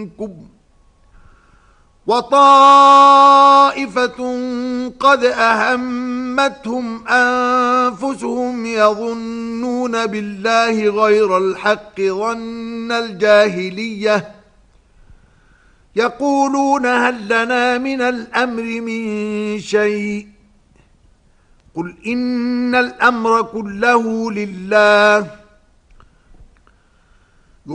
منكم وطائفة قد أهمتهم أنفسهم يظنون بالله غير الحق ظن الجاهلية يقولون هل لنا من الأمر من شيء قل إن الأمر كله لله